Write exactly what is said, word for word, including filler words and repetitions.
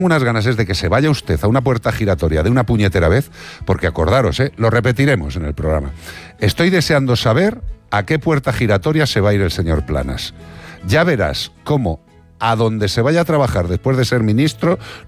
unas ganas es de que se vaya usted a una puerta giratoria de una puñetera vez, porque acordaros, ¿eh? Lo repetiremos en el programa. Estoy deseando saber a qué puerta giratoria se va a ir el señor Planas. Ya verás cómo a donde se vaya a trabajar después de ser ministro